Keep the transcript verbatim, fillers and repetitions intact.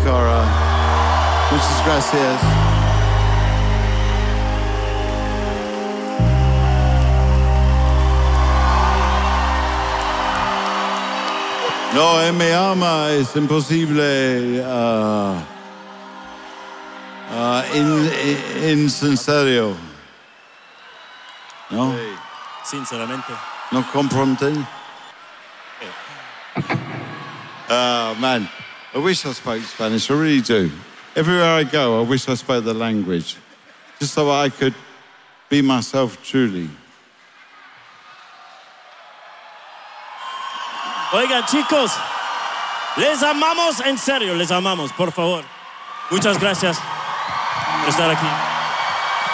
Cora. Muchas gracias. No, en mi alma es imposible uh, uh, in, in, insincero. No? Sinceramente. No comprenden? Oh, man. I wish I spoke Spanish. I really do. Everywhere I go, I wish I spoke the language. Just so I could be myself truly. Oigan, chicos, les amamos en serio, les amamos, por favor. Muchas gracias por estar aquí.